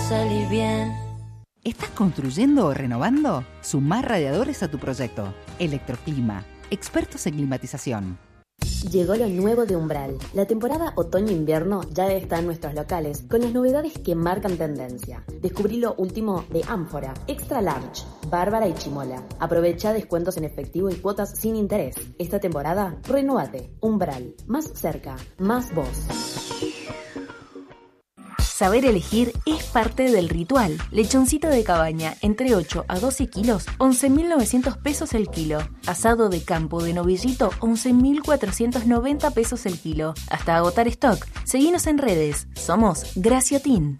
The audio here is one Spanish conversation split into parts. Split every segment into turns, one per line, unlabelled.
salir bien.
¿Estás construyendo o renovando? Sumá radiadores a tu proyecto. Electroclima, expertos en climatización.
Llegó lo nuevo de Umbral. La temporada otoño-invierno ya está en nuestros locales, con las novedades que marcan tendencia. Descubrí lo último de Ánfora, Extra Large, Bárbara y Chimola. Aprovecha descuentos en efectivo y cuotas sin interés. Esta temporada, renuévate. Umbral, más cerca, más vos.
Saber elegir es parte del ritual. Lechoncito de cabaña, entre 8 a 12 kilos, 11.900 pesos el kilo. Asado de campo de novillito, 11.490 pesos el kilo. Hasta agotar stock. Seguinos en redes. Somos Graciotin.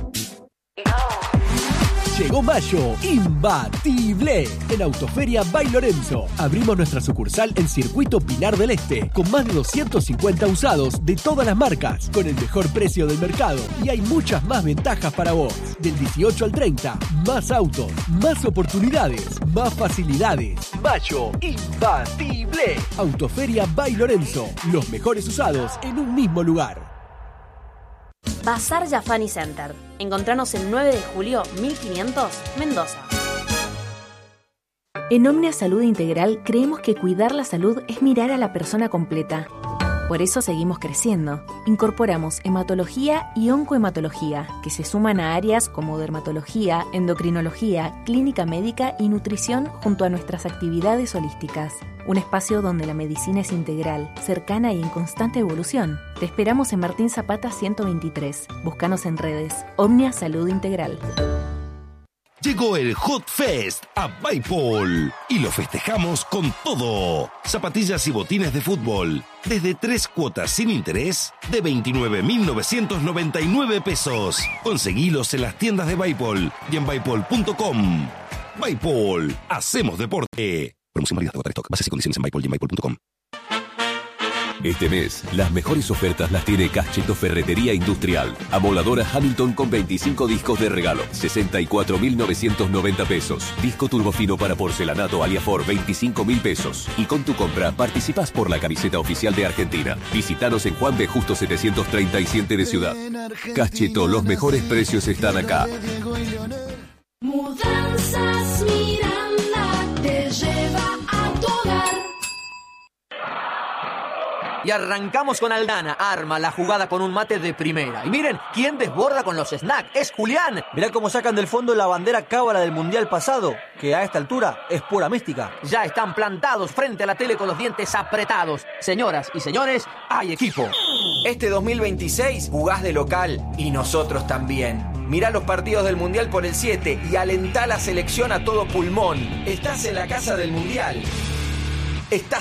Llegó mayo imbatible en Autoferia by Lorenzo. Abrimos nuestra sucursal en Circuito Pinar del Este con más de 250 usados de todas las marcas con el mejor precio del mercado y hay muchas más ventajas para vos. Del 18 al 30, más autos, más oportunidades, más facilidades. Mayo imbatible. Autoferia by Lorenzo. Los mejores usados en un mismo lugar.
Bazar Yafani Center. Encontranos el 9 de julio 1500, Mendoza.
En Omnia Salud Integral creemos que cuidar la salud es mirar a la persona completa. Por eso seguimos creciendo. Incorporamos hematología y oncohematología, que se suman a áreas como dermatología, endocrinología, clínica médica y nutrición junto a nuestras actividades holísticas. Un espacio donde la medicina es integral, cercana y en constante evolución. Te esperamos en Martín Zapata 123. Búscanos en redes. Omnia Salud Integral.
Llegó el Hot Fest a Bipol y lo festejamos con todo. Zapatillas y botines de fútbol desde 3 cuotas sin interés de 29.999 pesos. Conseguilos en las tiendas de Bipol y en bipol.com. Bipol, hacemos deporte. Promoción válida hasta agotar stock. Bases y condiciones en Bipol y en bipol.com.
Este mes, las mejores ofertas las tiene Cacheto Ferretería Industrial. Amoladora Hamilton con 25 discos de regalo, 64.990 pesos. Disco turbofino para porcelanato Aliafor, 25.000 pesos. Y con tu compra participás por la camiseta oficial de Argentina. Visítanos en Juan B. Justo 737 de Ciudad. Cacheto, los mejores precios están acá.
Mudanzas Miranda te lleva a tu hogar.
Y arrancamos con Aldana, arma la jugada con un mate de primera. Y miren, ¿quién desborda con los snacks? Es Julián.
Mirá cómo sacan del fondo la bandera cábala del Mundial pasado, que a esta altura es pura mística.
Ya están plantados frente a la tele con los dientes apretados. Señoras y señores, hay equipo.
Este 2026 jugás de local y nosotros también. Mirá los partidos del Mundial por el 7 y alentá la selección a todo pulmón. Estás en la casa del Mundial. Estás